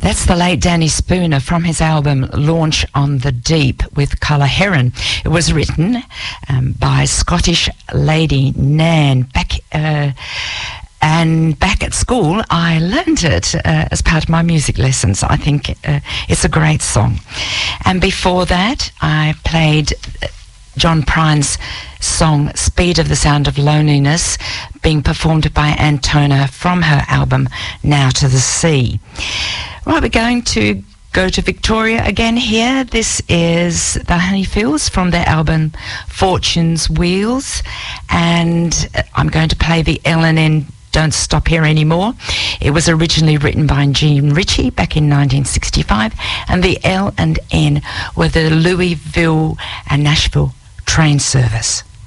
That's the late Danny Spooner from his album Launch on the Deep with Colour Heron. It was written by Scottish lady Nan. And back at school, I learned it as part of my music lessons. I think it's a great song. And before that, I played John Prine's song Speed of the Sound of Loneliness, being performed by Antona from her album Now to the Sea. Right, we're going to go to Victoria again here. This is the Honeyfields from their album Fortune's Wheels, and I'm going to play the L&N Don't Stop Here Anymore. It was originally written by Gene Ritchie back in 1965, and the L&N were the Louisville and Nashville train service.